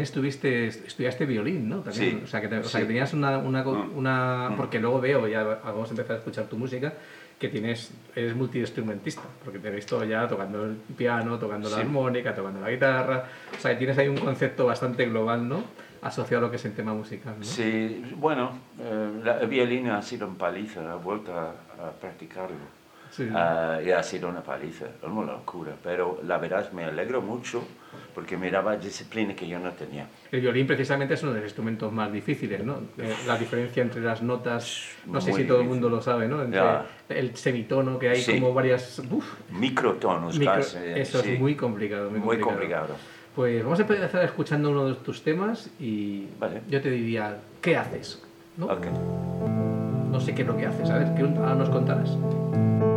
estudiaste violín, ¿no? También, Sí, o sea, que sí. tenías porque luego veo, ya vamos a empezar a escuchar tu música, que eres multiinstrumentista, porque te he visto ya tocando el piano, tocando la Sí. armónica, tocando la guitarra, o sea, que tienes ahí un concepto bastante global, ¿no? Asociado a lo que es el tema musical, ¿no? Sí, bueno, el violín ha sido una paliza, he vuelto a practicarlo. Sí. Y ha sido una paliza, una locura, pero la verdad es me alegro mucho porque me daba disciplina que yo no tenía. El violín precisamente es uno de los instrumentos más difíciles, ¿no? La diferencia entre las notas, no sé Muy si todo el difícil. mundo lo sabe, ¿no? Entre Ya. el semitono, que hay Sí. como varias... Microtonos casi. Eso sí. es muy complicado, Muy complicado. Pues vamos a empezar escuchando uno de tus temas y Vale. yo te diría, ¿qué haces? ¿No? Ok. No sé qué es lo que haces, a ver, ¿qué ahora nos contarás?